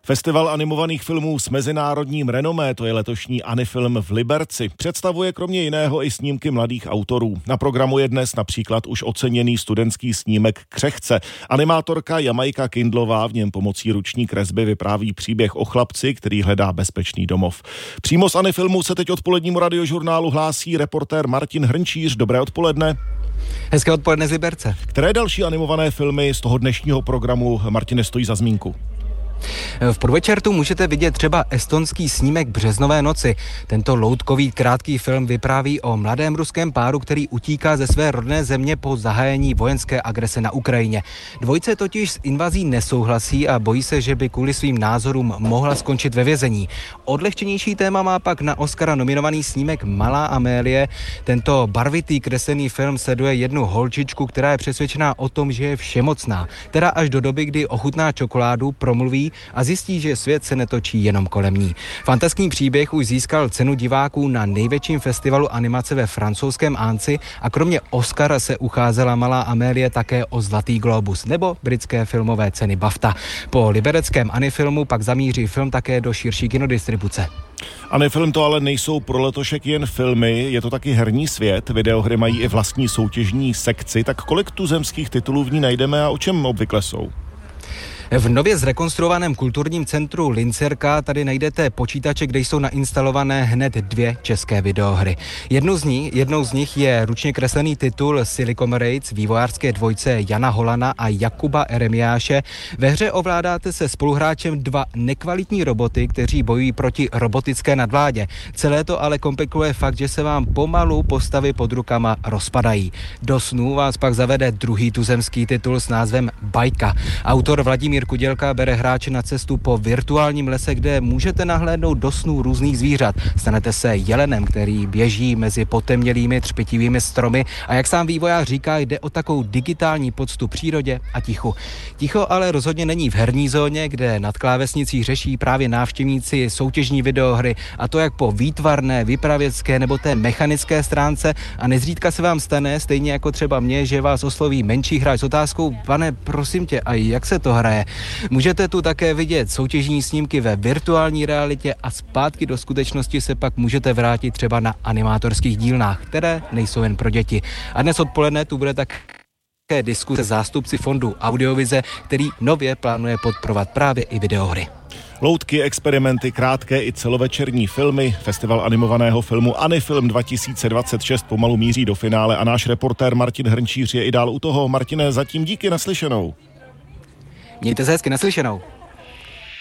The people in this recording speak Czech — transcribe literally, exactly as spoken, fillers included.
Festival animovaných filmů s mezinárodním renomé, to je letošní Anifilm v Liberci, představuje kromě jiného i snímky mladých autorů. Na programu je dnes například už oceněný studentský snímek Křehce. Animátorka Jamajka Kindlová v něm pomocí ruční kresby vypráví příběh o chlapci, který hledá bezpečný domov. Přímo z Anifilmu se teď odpolednímu radiožurnálu hlásí reportér Martin Hrnčíř. Dobré odpoledne. Hezké odpoledne z Liberce. Které další animované filmy z toho dnešního programu, Martine, stojí za zmínku? V podvečer tu můžete vidět třeba estonský snímek Březnové noci. Tento loutkový krátký film vypráví o mladém ruském páru, který utíká ze své rodné země po zahájení vojenské agrese na Ukrajině. Dvojice totiž s invazí nesouhlasí a bojí se, že by kvůli svým názorům mohla skončit ve vězení. Odlehčenější téma má pak na Oscara nominovaný snímek Malá Amélie. Tento barvitý kreslený film sleduje jednu holčičku, která je přesvědčená o tom, že je všemocná. Teda až do doby, kdy ochutná čokoládu, promluví a zjistí, že svět se netočí jenom kolem ní. Fantastický příběh už získal cenu diváků na největším festivalu animace ve francouzském Annecy a kromě Oscara se ucházela Malá Amélie také o Zlatý globus nebo britské filmové ceny BAFTA. Po libereckém Anifilmu pak zamíří film také do širší kinodistribuce. Anifilm to ale nejsou pro letošek jen filmy, je to taky herní svět, videohry mají i vlastní soutěžní sekci, tak kolik tuzemských titulů v ní najdeme a o čem obvykle jsou? V nově zrekonstruovaném kulturním centru Lincerka tady najdete počítače, kde jsou nainstalované hned dvě české videohry. Jednou z nich, jednou z nich je ručně kreslený titul Silicon Raids vývojářské dvojce Jana Holana a Jakuba Eremiáše. Ve hře ovládáte se spoluhráčem dva nekvalitní roboty, kteří bojují proti robotické nadvládě. Celé to ale komplikuje fakt, že se vám pomalu postavy pod rukama rozpadají. Do snů vás pak zavede druhý tuzemský titul s názvem Bajka. Autor Vladimír Kudělka bere hráče na cestu po virtuálním lese, kde můžete nahlédnout do snů různých zvířat. Stanete se jelenem, který běží mezi potemnělými třpitivými stromy a jak sám vývojář říká, jde o takovou digitální poctu přírodě a tichu. Ticho ale rozhodně není v herní zóně, kde nad klávesnicí řeší právě návštěvníci soutěžní videohry, a to jak po výtvarné, vypravěcké nebo té mechanické stránce, a nezřídka se vám stane, stejně jako třeba mě, že vás osloví menší hráč s otázkou: pane, prosím tě, a jak se to hraje? Můžete tu také vidět soutěžní snímky ve virtuální realitě a zpátky do skutečnosti se pak můžete vrátit třeba na animátorských dílnách, které nejsou jen pro děti. A dnes odpoledne tu bude také diskuse zástupci fondu Audiovize, který nově plánuje podporovat právě i videohry. Loutky, experimenty, krátké i celovečerní filmy. Festival animovaného filmu Anifilm dva tisíce dvacet šest pomalu míří do finále a náš reportér Martin Hrnčíř je i dál u toho. Martine, zatím díky, naslyšenou. Mějte se hezky, naslyšenou.